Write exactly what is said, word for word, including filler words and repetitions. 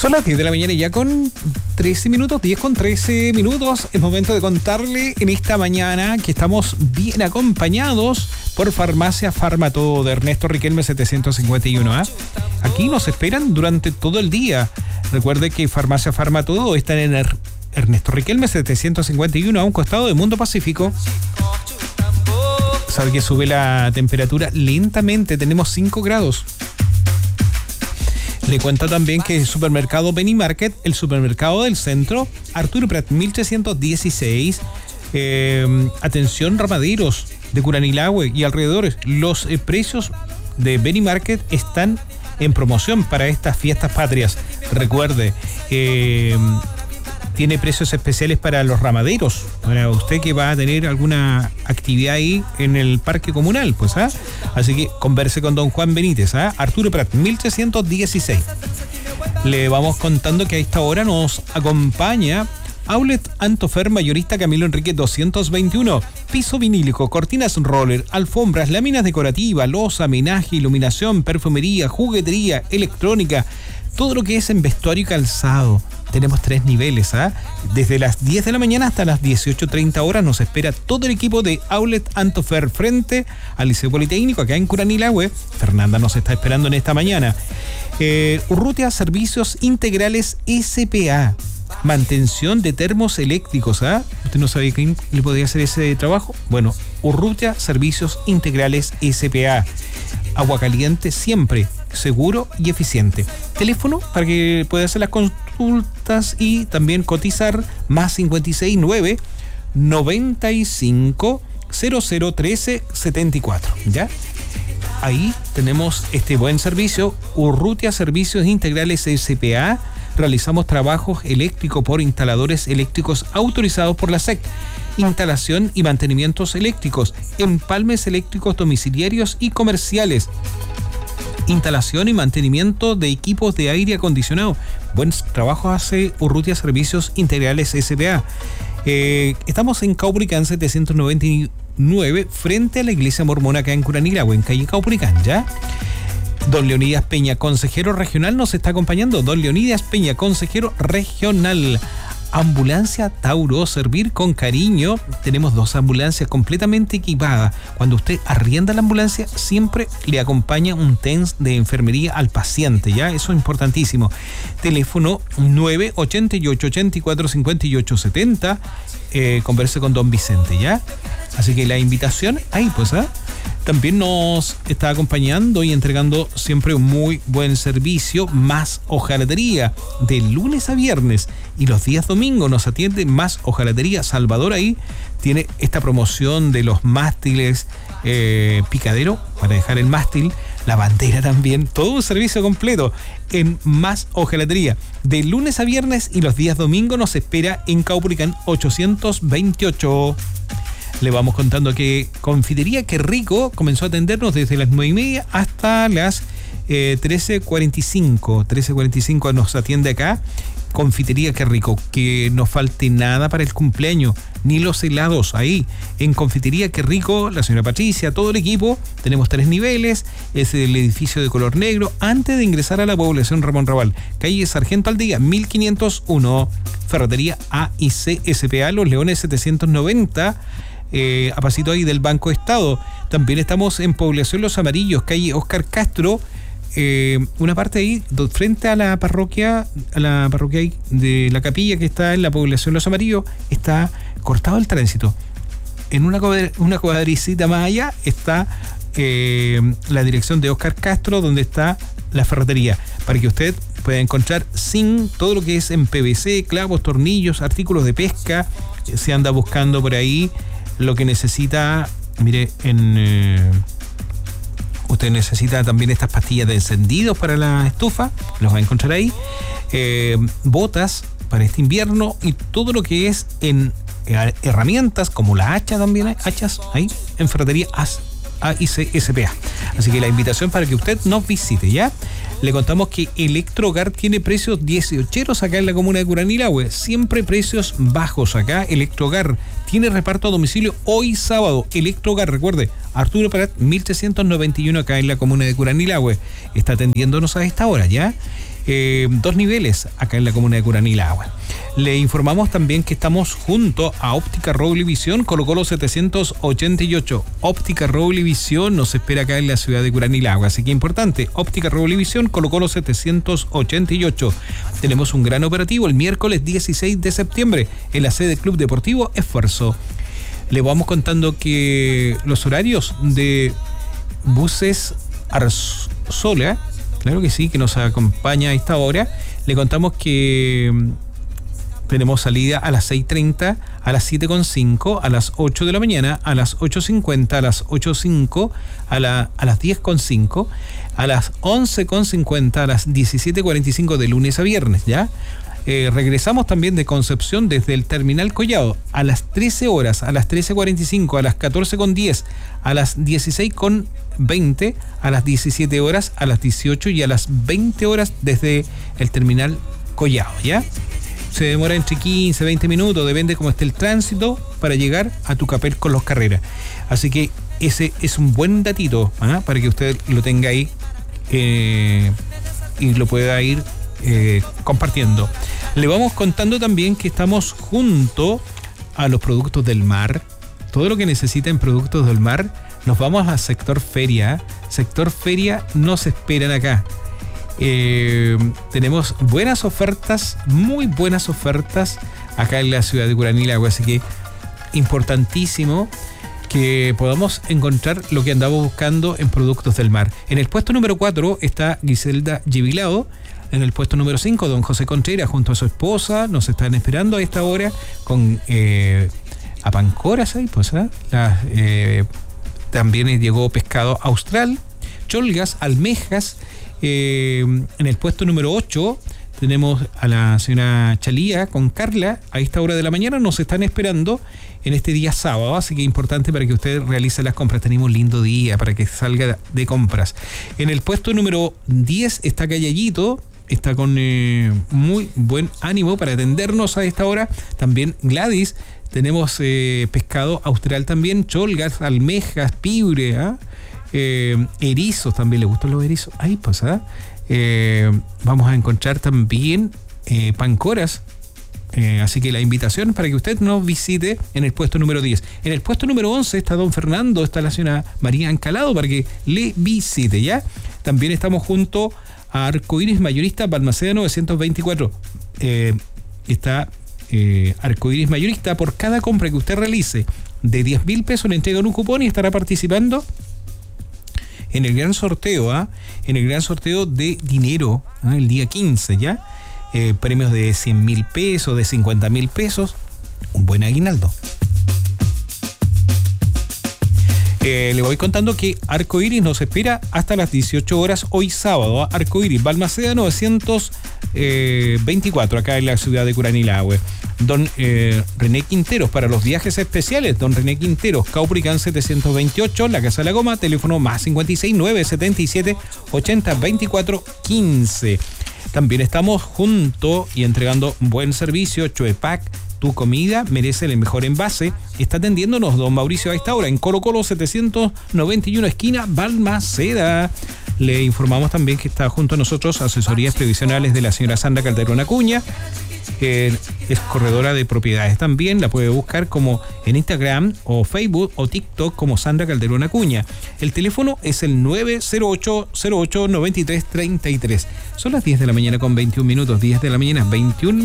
Son las diez de la mañana y ya con trece minutos, diez con trece minutos. Es momento de contarle en esta mañana que estamos bien acompañados por Farmacia Farmatodo de Ernesto Riquelme setecientos cincuenta y uno. ¿eh? Aquí nos esperan durante todo el día. Recuerde que Farmacia Farmatodo está en er- Ernesto Riquelme setecientos cincuenta y uno, a un costado de Mundo Pacífico. Sabe que sube la temperatura lentamente, tenemos cinco grados. Le cuento también que el supermercado Penny Market, el supermercado del centro, Arturo Prat mil trescientos dieciséis, eh, atención ramaderos de Curanilahue y alrededores, los eh, precios de Penny Market están en promoción para estas fiestas patrias. Recuerde, eh, tiene precios especiales para los ramaderos, para usted que va a tener alguna actividad ahí en el parque comunal, pues, ¿ah? Así que converse con don Juan Benítez, ¿ah? Arturo Prat, mil trescientos dieciséis. Le vamos contando que a esta hora nos acompaña Outlet Antofer Mayorista Camilo Enrique doscientos veintiuno. Piso vinílico, cortinas roller, alfombras, láminas decorativas, loza, menaje, iluminación, perfumería, juguetería, electrónica, todo lo que es en vestuario y calzado. Tenemos tres niveles, ¿ah? Desde las diez de la mañana hasta las dieciocho treinta horas nos espera todo el equipo de Outlet Antofer frente al Liceo Politécnico acá en Curanilahue. Fernanda nos está esperando en esta mañana. Eh, Urrutia Servicios Integrales S P A. Mantención de termos eléctricos, ¿ah? ¿Usted no sabía quién le podía hacer ese trabajo? Bueno, Urrutia Servicios Integrales S P A. Agua caliente siempre, seguro y eficiente. Teléfono para que pueda hacer las consultas y también cotizar, más cincuenta y seis nueve noventa y cinco cero cero trece setenta y cuatro. ¿Ya? Ahí tenemos este buen servicio, Urrutia Servicios Integrales S P A. Realizamos trabajos eléctricos por instaladores eléctricos autorizados por la S E C. Instalación y mantenimientos eléctricos, empalmes eléctricos domiciliarios y comerciales. Instalación y mantenimiento de equipos de aire acondicionado. Buen trabajo hace Urrutia Servicios Integrales S P A. Eh, estamos en Caupolicán setecientos noventa y nueve, frente a la iglesia mormona acá en Curanilahue, en calle Caupolicán, ¿ya? Don Leonidas Peña, consejero regional, nos está acompañando. Don Leonidas Peña, consejero regional. Ambulancia Tauro, servir con cariño. Tenemos dos ambulancias completamente equipadas. Cuando usted arrienda la ambulancia, siempre le acompaña un T E N S de enfermería al paciente, ¿ya? Eso es importantísimo. Teléfono nueve ochenta y ocho, ochenta y cuatro, cincuenta y ocho, setenta. Eh, converse con don Vicente, ¿ya? Así que la invitación ahí, pues, ¿ah? ¿eh? También nos está acompañando y entregando siempre un muy buen servicio, Más Hojalatería, de lunes a viernes, y los días domingos nos atiende Más Hojalatería Salvador. Ahí tiene esta promoción de los mástiles, eh, picadero para dejar el mástil, la bandera también, todo un servicio completo en Más Hojalatería. De lunes a viernes y los días domingos nos espera en Caupolicán ochocientos veintiocho. Le vamos contando que Confitería Qué Rico comenzó a atendernos desde las nueve y media hasta las eh, trece cuarenta y cinco. trece cuarenta y cinco nos atiende acá. Confitería Qué Rico, que no falte nada para el cumpleaños, ni los helados ahí. En Confitería Qué Rico, la señora Patricia, todo el equipo, tenemos tres niveles, es el edificio de color negro, antes de ingresar a la población Ramón Raval, calle Sargento Aldea, mil quinientos uno, Ferretería A y C S P A, Los Leones setecientos noventa, eh, a pasito ahí del Banco Estado. También estamos en Población Los Amarillos, calle Oscar Castro, Eh, una parte ahí frente a la parroquia, a la parroquia ahí de la capilla que está en la Población Los Amarillos, está cortado el tránsito. En una, una cuadricita más allá está eh, la dirección de Oscar Castro, donde está la ferretería, para que usted pueda encontrar zinc, todo lo que es en P V C, clavos, tornillos, artículos de pesca. Se anda buscando por ahí lo que necesita. Mire, en... Eh, usted necesita también estas pastillas de encendidos para la estufa, los va a encontrar ahí. Eh, botas para este invierno y todo lo que es en herramientas, como la hacha también, hay hachas ahí en Ferretería A I C S P A. Así que la invitación para que usted nos visite, ¿ya? Le contamos que Electrohogar tiene precios dieciocheros acá en la comuna de Curanilahue. Siempre precios bajos acá. Electrohogar tiene reparto a domicilio hoy sábado. Electrohogar, recuerde, Arturo Prat, mil trescientos noventa y uno acá en la comuna de Curanilahue. Está atendiéndonos a esta hora, ¿ya? eh, dos niveles acá en la comuna de Curanilahue. Le informamos también que estamos junto a Óptica Roble Visión, Colo Colo setecientos ochenta y ocho. Óptica Roble Visión nos espera acá en la ciudad de Curanilahue, así que importante, Óptica Roble Visión, Colo Colo setecientos ochenta y ocho. Tenemos un gran operativo el miércoles dieciséis de septiembre en la sede Club Deportivo Esfuerzo. Le vamos contando que los horarios de buses Arzola, claro que sí, que nos acompaña a esta hora, le contamos que tenemos salida a las seis treinta, a las siete cero cinco, a las ocho de la mañana, a las ocho cincuenta, a las ocho cinco, a, la, a las diez cinco, a las once cincuenta, a las diecisiete cuarenta y cinco de lunes a viernes, ¿ya? Eh, regresamos también de Concepción desde el Terminal Collado a las trece horas, a las trece cuarenta y cinco, a las catorce diez, a las dieciséis veinte, a las diecisiete horas, a las dieciocho y a las veinte horas desde el Terminal Collado, ¿ya? Se demora entre quince, veinte minutos, depende cómo esté el tránsito para llegar a Tucapel con los Carreras. Así que ese es un buen datito, ¿ah? Para que usted lo tenga ahí eh, y lo pueda ir eh, compartiendo. Le vamos contando también que estamos junto a los productos del mar. Todo lo que necesiten productos del mar, nos vamos a sector feria. Sector feria nos esperan acá. Eh, tenemos buenas ofertas, muy buenas ofertas acá en la ciudad de Curanilahue, así que importantísimo que podamos encontrar lo que andamos buscando en productos del mar. En el puesto número cuatro está Giselda Gibilao. En el puesto número cinco, don José Contreras junto a su esposa nos están esperando a esta hora con eh, apancoras ahí, pues, ¿eh? La, eh, también llegó pescado austral, cholgas, almejas. Eh, en el puesto número ocho tenemos a la señora Chalía con Carla. A esta hora de la mañana nos están esperando en este día sábado, así que es importante para que usted realice las compras. Tenemos un lindo día para que salga de compras. En el puesto número diez está Callayito, está con eh, muy buen ánimo para atendernos a esta hora. También Gladys, tenemos eh, pescado austral también, cholgas, almejas, piure, ¿eh? Eh, erizos, también le gustan los erizos. Ahí pasa. Eh, vamos a encontrar también eh, pancoras. Eh, así que la invitación para que usted nos visite en el puesto número diez. En el puesto número once está don Fernando, está la señora María Encalado para que le visite, ¿ya? También estamos junto a Arcoiris Mayorista Balmaceda novecientos veinticuatro. Eh, está eh, Arcoiris Mayorista. Por cada compra que usted realice de diez mil pesos le entregan un cupón y estará participando en el gran sorteo, ¿ah? En el gran sorteo de dinero, ¿ah? El día quince, ¿ya? Eh, premios de cien mil pesos, de cincuenta mil pesos, un buen aguinaldo. Eh, le voy contando que Arcoiris nos espera hasta las dieciocho horas hoy sábado, ¿ah? Arcoiris, Balmaceda novecientos veinticuatro, acá en la ciudad de Curanilahue. Don eh, René Quinteros, para los viajes especiales, don René Quinteros, Caupricán setecientos veintiocho, La Casa de la Goma, teléfono más cincuenta y seis, nueve setenta y siete, ochenta, veinticuatro, quince. También estamos junto y entregando buen servicio, Chuepac, tu comida merece el mejor envase. Está atendiéndonos don Mauricio a esta hora en Colo Colo setecientos noventa y uno, esquina Balmaceda. Le informamos también que está junto a nosotros asesorías previsionales de la señora Sandra Calderón Acuña. Eh, es corredora de propiedades también, la puede buscar como en Instagram o Facebook o TikTok como Sandra Calderón Acuña. El teléfono es el nueve cero ocho, cero ocho, nueve tres tres tres. Son las diez de la mañana con veintiún minutos, diez de la mañana, veintiún